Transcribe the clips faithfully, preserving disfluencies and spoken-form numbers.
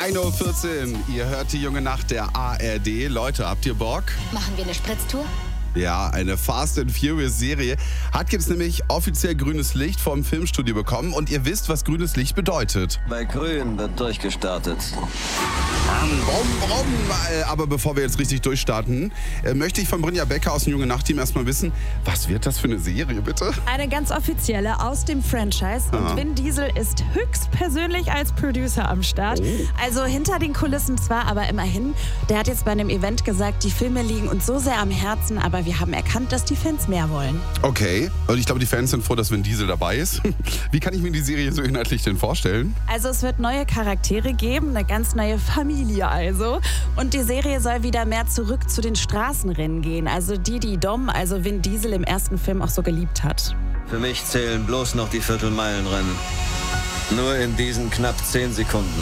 ein Uhr vierzehn, ihr hört die junge Nacht der A R D. Leute, habt ihr Bock? Machen wir eine Spritztour? Ja, eine Fast and Furious Serie hat jetzt nämlich offiziell grünes Licht vom Filmstudio bekommen und ihr wisst, was grünes Licht bedeutet. Bei grün wird durchgestartet. Brumm, brumm. Aber bevor wir jetzt richtig durchstarten, möchte ich von Brynja Becker aus dem Junge Nacht-Team erstmal wissen, was wird das für eine Serie, bitte? Eine ganz offizielle aus dem Franchise. Und Aha. Vin Diesel ist höchstpersönlich als Producer am Start. Oh. Also hinter den Kulissen zwar, aber immerhin. Der hat jetzt bei einem Event gesagt, die Filme liegen uns so sehr am Herzen, aber wir haben erkannt, dass die Fans mehr wollen. Okay, und ich glaube, die Fans sind froh, dass Vin Diesel dabei ist. Wie kann ich mir die Serie so inhaltlich denn vorstellen? Also es wird neue Charaktere geben, eine ganz neue Familie also. Und die Serie soll wieder mehr zurück zu den Straßenrennen gehen. Also die, die Dom, also Vin Diesel im ersten Film auch so geliebt hat. Für mich zählen bloß noch die Viertelmeilenrennen. Nur in diesen knapp zehn Sekunden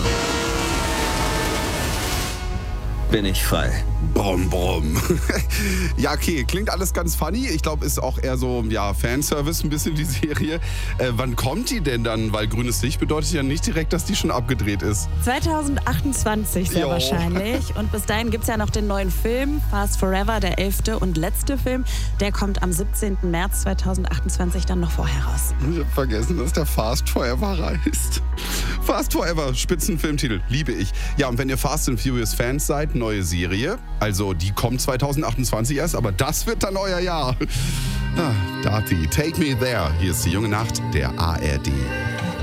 bin ich frei. Brumm, brumm. Ja, okay, klingt alles ganz funny. Ich glaube, ist auch eher so, ja, Fanservice ein bisschen die Serie. Äh, wann kommt die denn dann? Weil grünes Licht bedeutet ja nicht direkt, dass die schon abgedreht ist. zwanzig achtundzwanzig sehr Jo. wahrscheinlich. Und bis dahin gibt es ja noch den neuen Film, Fast Forever, der elfte und letzte Film. Der kommt am siebzehnten März zweitausendachtundzwanzig dann noch vorher raus. Ich hab vergessen, dass der Fast Forever heißt. Fast Forever, Spitzenfilmtitel, liebe ich. Ja, und wenn ihr Fast and Furious Fans seid, neue Serie. Also die kommt zweitausendachtundzwanzig erst, aber das wird dann euer Jahr. Ah, Darty, Take Me There. Hier ist die junge Nacht der A R D.